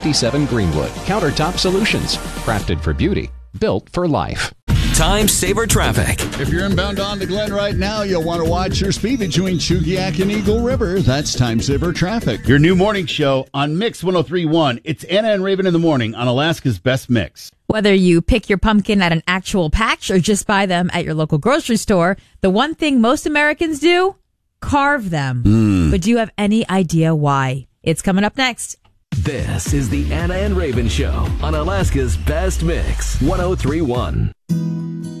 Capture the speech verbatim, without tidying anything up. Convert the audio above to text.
fifty-seven Greenwood. Countertop Solutions. Crafted for beauty. Built for life. Time Saver Traffic. If you're inbound on to Glen right now, you'll want to watch your speed between Chugiak and Eagle River. That's Time Saver Traffic. Your new morning show on Mix one oh three point one. It's Anna and Raven in the morning on Alaska's Best Mix. Whether you pick your pumpkin at an actual patch or just buy them at your local grocery store, the one thing most Americans do, carve them. Mm. But do you have any idea why? It's coming up next. This is the Anna and Raven Show on Alaska's Best Mix one oh three point one.